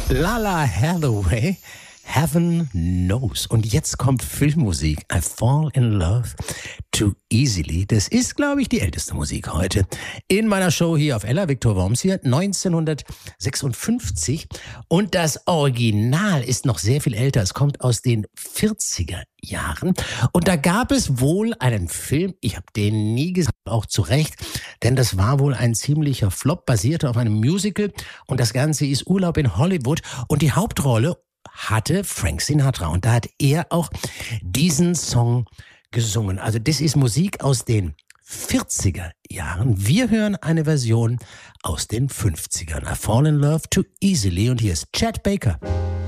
Lala Hathaway, Heaven Knows. Und jetzt kommt Filmmusik. I Fall in Love Too Easily. Das ist, glaube ich, die älteste Musik heute. In meiner Show hier auf Ella, Viktor Worms hier, 1956. Und das Original ist noch sehr viel älter. Es kommt aus den 40er Jahren. Und da gab es wohl einen Film, ich habe den nie gesehen, auch zu Recht, denn das war wohl ein ziemlicher Flop, basierte auf einem Musical. Und das Ganze ist Urlaub in Hollywood. Und die Hauptrolle hatte Frank Sinatra und da hat er auch diesen Song gesungen. Also das ist Musik aus den 40er Jahren. Wir hören eine Version aus den 50ern. I Fall in Love Too Easily und hier ist Chet Baker.